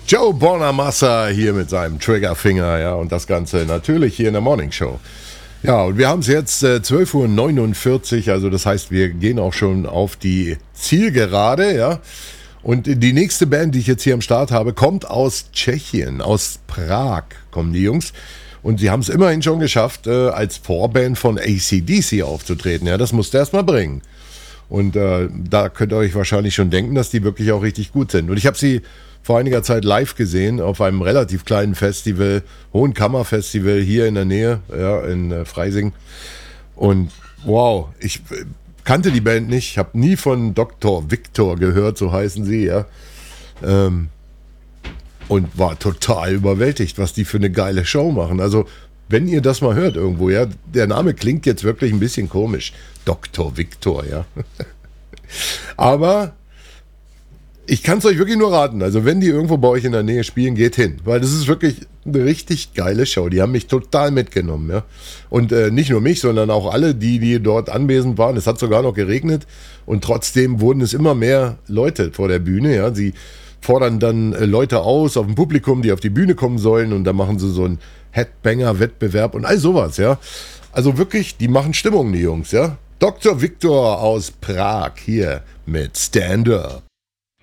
Joe Bonamassa hier mit seinem Triggerfinger, ja, und das Ganze natürlich hier in der Morning Show. Ja, und wir haben es jetzt 12:49 Uhr, also das heißt, wir gehen auch schon auf die Zielgerade, ja. Und die nächste Band, die ich jetzt hier am Start habe, kommt aus Tschechien, aus Prag kommen die Jungs. Und sie haben es immerhin schon geschafft, als Vorband von AC/DC aufzutreten. Ja, das musst du erst mal bringen. Und da könnt ihr euch wahrscheinlich schon denken, dass die wirklich auch richtig gut sind. Und ich habe sie vor einiger Zeit live gesehen auf einem relativ kleinen Festival, Hohenkammer-Festival hier in der Nähe, ja, in Freising. Und wow, ich kannte die Band nicht, habe nie von Dr. Victor gehört, so heißen sie, ja. Und war total überwältigt, was die für eine geile Show machen. Also, wenn ihr das mal hört irgendwo, ja, der Name klingt jetzt wirklich ein bisschen komisch. Dr. Victor, ja. Aber ich kann es euch wirklich nur raten. Also, wenn die irgendwo bei euch in der Nähe spielen, geht hin. Weil das ist wirklich eine richtig geile Show. Die haben mich total mitgenommen, ja. Und nicht nur mich, sondern auch alle, die dort anwesend waren. Es hat sogar noch geregnet. Und trotzdem wurden es immer mehr Leute vor der Bühne, ja. Sie fordern dann Leute aus auf dem Publikum, die auf die Bühne kommen sollen. Und da machen sie so einen Headbanger-Wettbewerb und all sowas, ja. Also wirklich, die machen Stimmung, die Jungs, ja. Dr. Victor aus Prag hier mit Stand Up.